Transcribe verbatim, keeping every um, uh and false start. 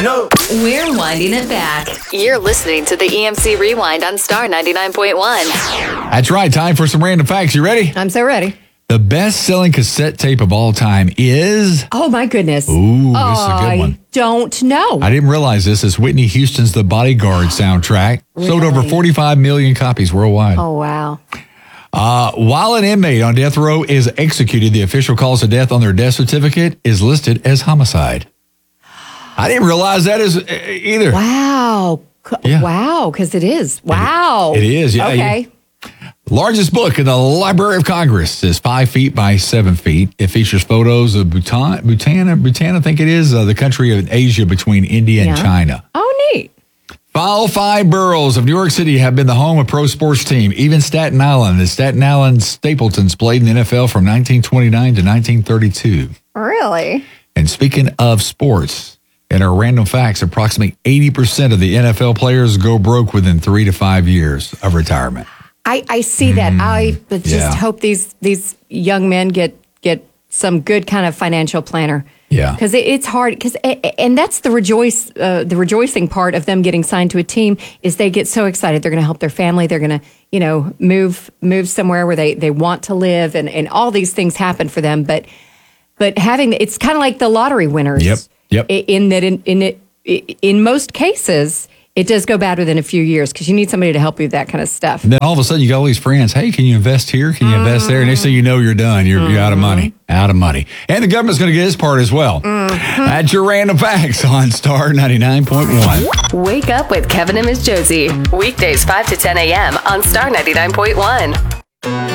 know. We're winding it back. You're listening to the E M C Rewind on Star ninety-nine point one. That's right. Time for some random facts. You ready? I'm so ready. The best-selling cassette tape of all time is... Oh, my goodness. Ooh, this oh, is a good one. I don't know. I didn't realize this. It's Whitney Houston's The Bodyguard soundtrack. Really? Sold over forty-five million copies worldwide. Oh, wow. Uh, while an inmate on death row is executed, the official cause of death on their death certificate is listed as homicide. I didn't realize that is uh, either. Wow. Yeah. Wow, because it is. Wow. It is, yeah. Okay. Largest book in the Library of Congress is five feet by seven feet. It features photos of Bhutan, Bhutan, Bhutan I think it is, uh, the country of Asia between India and Yeah. China. Oh, neat. All five boroughs of New York City have been the home of pro sports team. Even Staten Island. The Staten Island Stapletons played in the N F L from nineteen twenty-nine to nineteen thirty-two. Really? And speaking of sports, in our random facts, approximately eighty percent of the N F L players go broke within three to five years of retirement. I, I see that. Mm, I just yeah. hope these these young men get get some good kind of financial planner. Yeah, because it, it's hard. Because and that's the rejoice uh, the rejoicing part of them getting signed to a team is they get so excited. They're going to help their family. They're going to you know move move somewhere where they, they want to live, and, and all these things happen for them. But but having it's kind of like the lottery winners. Yep. Yep. In that in in it in most cases. It does go bad within a few years because you need somebody to help you with that kind of stuff. And then all of a sudden you got all these friends. Hey, can you invest here? Can you invest there? Next thing you know, you're done. You're, mm-hmm. you're out of money. Out of money. And the government's going to get its part as well. Mm-hmm. That's your random facts on Star ninety-nine point one. Wake up with Kevin and Miss Josie. Weekdays five to ten a.m. on Star ninety-nine point one.